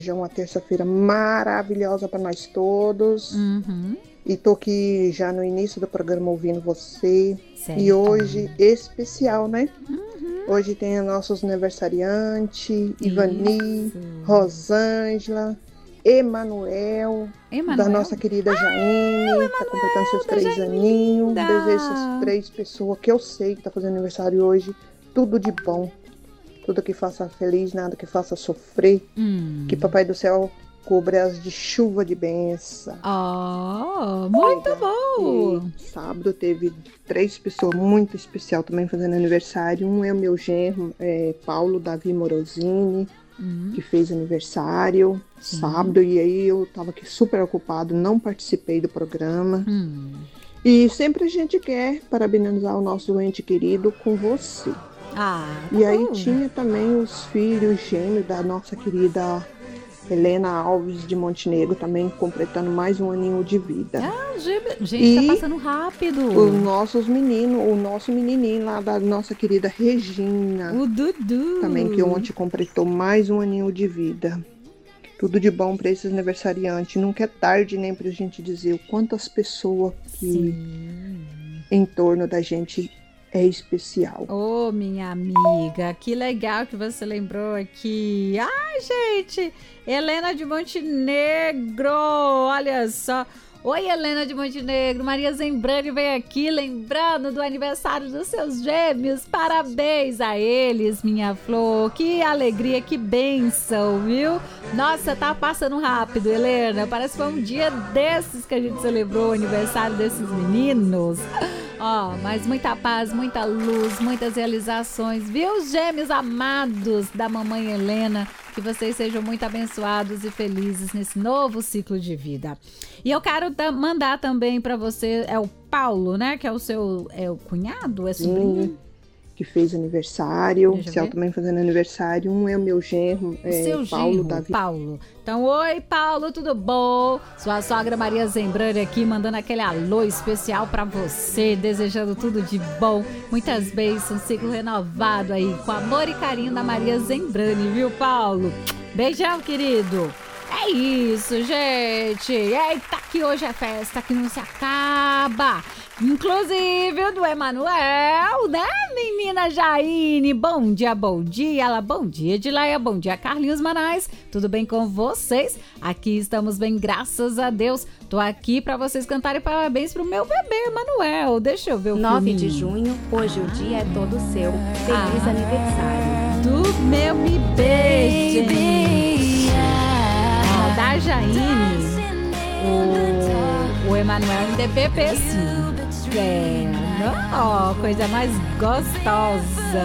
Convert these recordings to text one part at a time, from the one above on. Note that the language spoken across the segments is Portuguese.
uma terça-feira maravilhosa para nós todos. Uhum. E tô aqui já no início do programa ouvindo você. Certo. E hoje, especial, né? Uhum. Hoje tem a nossos aniversariantes, Ivani, Isso. Rosângela, Emanuel, da nossa querida Jaine, tá completando seus 3 aninhos. Desejo essas 3 pessoas que eu sei que tá fazendo aniversário hoje, tudo de bom. Tudo que faça feliz, nada que faça sofrer. Que Papai do Céu cubra-as de chuva de bênção. Oh, muito bom! E sábado teve 3 pessoas muito especiais também fazendo aniversário. Um é o meu genro, Paulo Davi Morosini, que fez aniversário sábado. E aí eu tava aqui super ocupado, não participei do programa. E sempre a gente quer parabenizar o nosso ente querido com você. E aí tinha também os filhos gêmeos da nossa querida Helena Alves de Montenegro, também completando mais um aninho de vida. Gente, tá passando rápido. O nosso menininho lá da nossa querida Regina. O Dudu. Também, que ontem completou mais um aninho de vida. Tudo de bom para esses aniversariantes. Nunca é tarde nem pra gente dizer o quantas pessoas que em torno da gente é especial. Ô, minha amiga, que legal que você lembrou aqui. Ai, gente, Helena de Montenegro, olha só. Oi, Helena de Montenegro, Maria Zembrani veio aqui lembrando do aniversário dos seus gêmeos. Parabéns a eles, minha flor. Que alegria, que bênção, viu? Nossa, tá passando rápido, Helena. Parece que foi um dia desses que a gente celebrou o aniversário desses meninos. Mas muita paz, muita luz, muitas realizações, viu, gêmeos amados da mamãe Helena? Que vocês sejam muito abençoados e felizes nesse novo ciclo de vida. E eu quero mandar também para você, é o Paulo, né? Que é o seu, o cunhado, é sobrinho? Que fez aniversário, o Céu também fazendo aniversário. Um é o meu genro, seu Paulo genro, Davi. Paulo. Então, oi, Paulo, tudo bom? Sua sogra Maria Zembrani aqui, mandando aquele alô especial pra você, desejando tudo de bom, muitas bênçãos, um ciclo renovado aí, com amor e carinho da Maria Zembrani, viu, Paulo? Beijão, querido. É isso, gente. Eita, que hoje é festa que não se acaba. Inclusive do Emanuel, né, menina Jaine? Bom dia, bom dia. Ela, bom dia, Dileia. Bom dia, Carlinhos Manais. Tudo bem com vocês? Aqui estamos bem, graças a Deus. Tô aqui pra vocês cantarem parabéns pro meu bebê, Emanuel. Deixa eu ver o 9 de junho, hoje o dia é todo seu. Feliz aniversário. Do meu bebê. Da Jaine, o Emanuel ainda é bebê, sim. Coisa mais gostosa.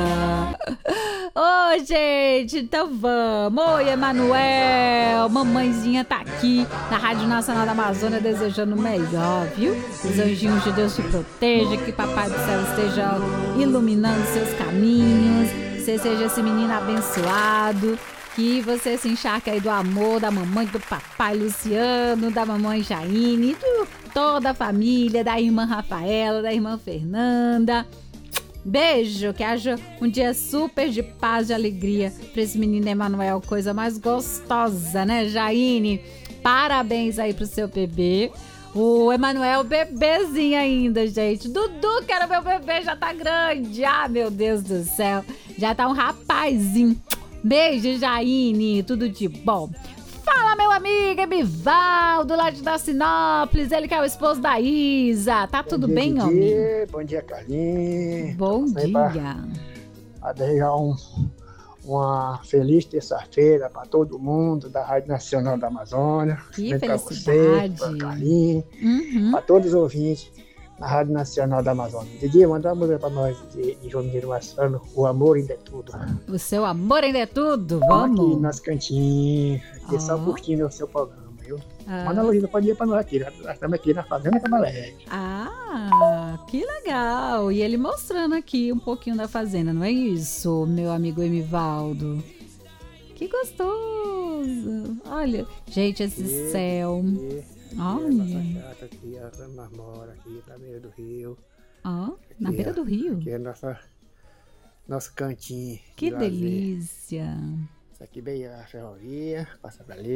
Gente, então vamos. Oi, Emanuel. Mamãezinha tá aqui na Rádio Nacional da Amazônia desejando o melhor, viu? Os anjinhos de Deus te protejam, que Papai do Céu esteja iluminando seus caminhos, que você seja esse menino abençoado. Que você se encharque aí do amor da mamãe, do papai Luciano, da mamãe Jaine, de toda a família, da irmã Rafaela, da irmã Fernanda. Beijo, que haja um dia super de paz e alegria pra esse menino Emanuel, coisa mais gostosa, né, Jaine? Parabéns aí pro seu bebê. O Emanuel, bebezinho ainda, gente. Dudu, que era meu bebê, já tá grande. Ah, meu Deus do céu. Já tá um rapazinho. Beijo, Jaine, tudo de bom. Fala, meu amigo Emivaldo, lá de Dacinópolis, ele que é o esposo da Isa. Tá tudo bem, homem? Bom dia, Carlinhos. Bom dia. Pra desejar uma feliz terça-feira para todo mundo da Rádio Nacional da Amazônia. Que pra felicidade. Você, pra Carlinhos, para todos os ouvintes na Rádio Nacional da Amazônia. Didi, manda uma música pra nós de João Mineiro Massano, O Amor Ainda é Tudo. O seu amor ainda é tudo, Vamos vamos. aqui, nosso cantinho, aqui só curtindo o seu programa, viu? Manda a Luísa, pode ir pra nós aqui, nós estamos aqui na Fazenda Cabalé. Que legal. E ele mostrando aqui um pouquinho da fazenda, não é isso, meu amigo Emivaldo? Que gostoso. Olha, gente, esse céu. Olha. Aqui, nós moramos aqui na beira do rio. Na beira do rio? Aqui é nosso cantinho. Que delícia. Isso aqui bem a ferrovia, passa pra ali.